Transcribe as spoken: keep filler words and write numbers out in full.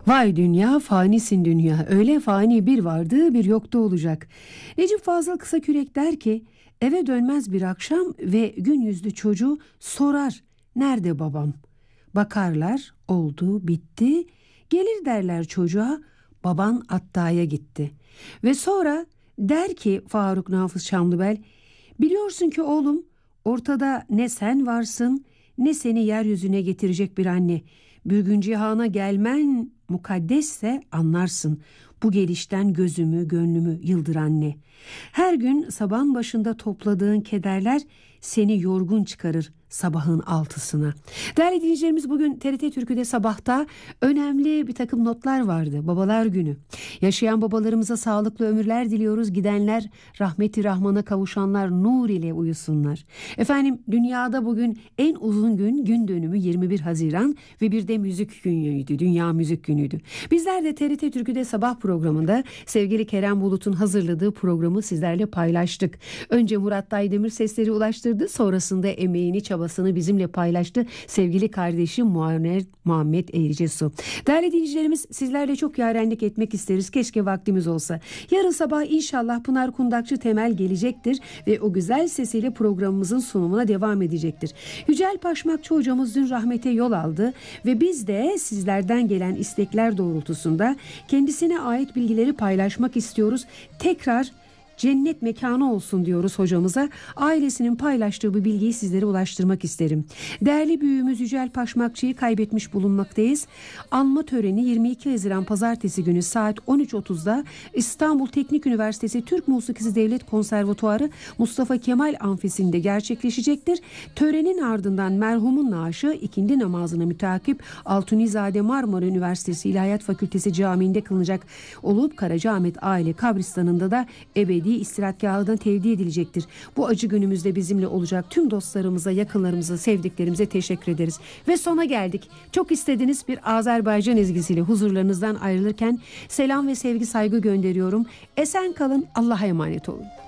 Vay dünya, fanisin dünya. Öyle fani bir vardı, bir yoktu olacak. Necip Fazıl Kısakürek der ki, eve dönmez bir akşam ve gün yüzlü çocuğu sorar, nerede babam? Bakarlar, oldu, bitti. Gelir derler çocuğa, baban Atta'ya gitti. Ve sonra der ki Faruk Nafiz Şamlıbel, biliyorsun ki oğlum, ortada ne sen varsın, ne seni yeryüzüne getirecek bir anne. Bir gün cihana gelmen mukaddesse anlarsın. Bu gelişten gözümü, gönlümü yıldıran ne? Her gün sabahın başında topladığın kederler seni yorgun çıkarır sabahın altısına. Değerli dinleyicilerimiz, bugün T R T Türkü'de sabahta önemli bir takım notlar vardı. Babalar Günü. Yaşayan babalarımıza sağlıklı ömürler diliyoruz. Gidenler rahmeti rahmana kavuşanlar nur ile uyusunlar. Efendim, dünyada bugün en uzun gün, gün dönümü yirmi bir Haziran ve bir de müzik günüydü. Dünya Müzik Günü'ydü. Bizler de T R T Türkü'de sabah programında sevgili Kerem Bulut'un hazırladığı programı sizlerle paylaştık. Önce Murat Daydemir sesleri ulaştırdı. Sonrasında emeğini, çabasını bizimle paylaştı sevgili kardeşim Muhammed, Muhammed Eğricesu. Değerli dinleyicilerimiz, sizlerle çok yarenlik etmek isteriz. Keşke vaktimiz olsa. Yarın sabah inşallah Pınar Kundakçı Temel gelecektir ve o güzel sesiyle programımızın sunumuna devam edecektir. Yücel Paşmakçı hocamız dün rahmete yol aldı ve biz de sizlerden gelen istekler doğrultusunda kendisine ait bilgileri paylaşmak istiyoruz. Tekrar cennet mekanı olsun diyoruz hocamıza. Ailesinin paylaştığı bu bilgiyi sizlere ulaştırmak isterim. Değerli büyüğümüz Yücel Paşmakçı'yı kaybetmiş bulunmaktayız. Anma töreni yirmi iki Haziran Pazartesi günü saat on üç otuzda İstanbul Teknik Üniversitesi Türk Musikisi Devlet Konservatuarı Mustafa Kemal Amfisi'nde gerçekleşecektir. Törenin ardından merhumun naaşı ikindi namazına mütakip Altunizade Marmara Üniversitesi İlahiyat Fakültesi Camii'nde kılınacak olup Karacaahmet Aile Kabristanı'nda da ebedi istirahatgahından tevdi edilecektir. Bu acı günümüzde bizimle olacak tüm dostlarımıza, yakınlarımıza, sevdiklerimize teşekkür ederiz. Ve sona geldik. Çok istediğiniz bir Azerbaycan ezgisiyle huzurlarınızdan ayrılırken selam ve sevgi saygı gönderiyorum. Esen kalın, Allah'a emanet olun.